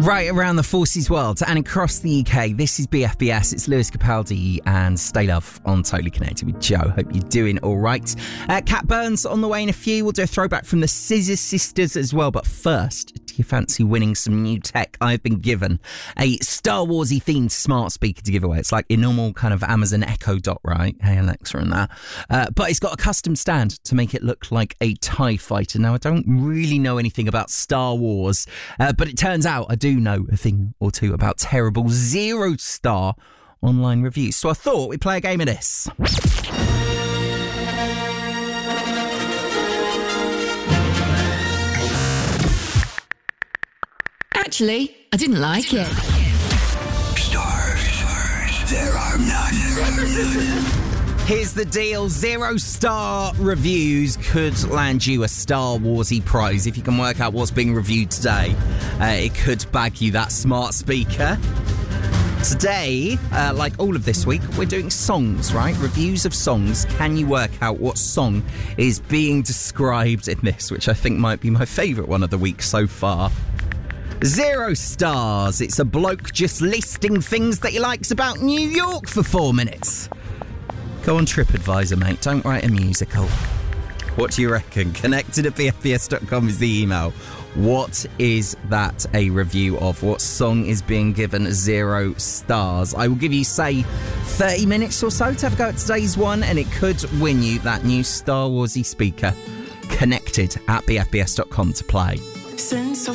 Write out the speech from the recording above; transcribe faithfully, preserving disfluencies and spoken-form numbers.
Right around the Forces world and across the U K, this is B F B S. It's Lewis Capaldi and Stay Love on Totally Connected with Joe. Hope you're doing all right. Uh, Cat Burns on the way in a few. We'll do a throwback from the Scissor Sisters as well. But first, do you fancy winning some new tech? I've been given a Star Warsy themed smart speaker to give away. It's like your normal kind of Amazon Echo Dot, right? Hey Alexa and that. Uh, but it's got a custom stand to make it look like a TIE fighter. Now, I don't really know anything about Star Wars, uh, but it turns out I do know a thing or two about terrible zero-star online reviews. So I thought we'd play a game of this. Actually, I didn't like it. Stars, there are none. Here's the deal. Zero-star reviews could land you a Star Warsy prize. If you can work out what's being reviewed today, uh, it could bag you that smart speaker. Today, uh, like all of this week, we're doing songs, right? Reviews of songs. Can you work out what song is being described in this, which I think might be my favourite one of the week so far. Zero stars. It's a bloke just listing things that he likes about New York for four minutes. Go on TripAdvisor, mate. Don't write a musical. What do you reckon? Connected at b f b s dot com is the email. What is that a review of? What song is being given zero stars? I will give you, say, thirty minutes or so to have a go at today's one, and it could win you that new Star Warsy speaker. Connected at b f b s dot com to play. Since